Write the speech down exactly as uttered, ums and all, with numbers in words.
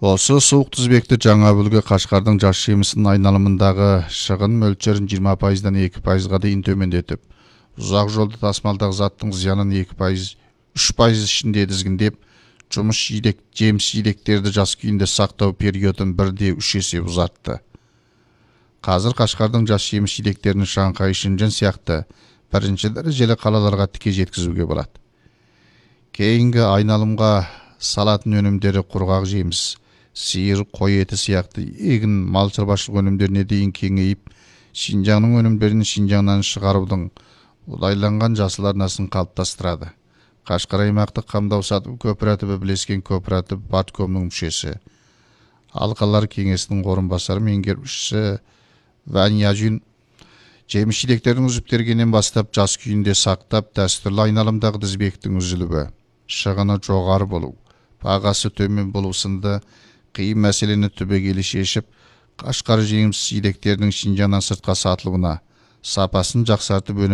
Осы суық тізбекті жаңа бүлге Қашқардың жас жемісінің айналымындағы шығын мөлшерін жиырма пайыздан екі пайызға дейін төмендетіп, ұзақ жолды тасымалдағы заттың зиянын екі пайыз, үш пайыз ішінде тізгіндеп, жұмыс жидек, жеміс жидектерді жас күйінде сақтау периодын бірде үш есе ұзартты. Қазір Қашқардың жас жеміс жидектерін Шанхай, Шэньчжэнь сияқты бірінші дәрежелі қалаларға тіке жеткізуге болады. Кейінгі айналымға салатын өнімдері құрғақ жеміс, сиыр, қой еті сияқты егін, мал шаруашылық өнімдеріне дейін кеңейіп, Шинжаңның өнімдерін Шинжаңнан шығарудың ұдайланған жасыл арнасын қалыптастырады. Қашқар аймақтық қамдау сату кооперативі бірлескен кооператив Баткомның мүшесі, алқалар кеңесінің орынбасары меңгерушісі Ван Яжун жеміс жидектердің үзіп тергеннен бастап жас күйінде сақтап, дәстүрлі айналымдағы тізбектің үзілуі, шығыны жоғары болу, бағасы төмен болу сынды қиын мәселені түбегейлі шешіп, Қашқар жеміс жидектерінің Шинжаңнан сыртқа сатылуына, сапасын жақсартып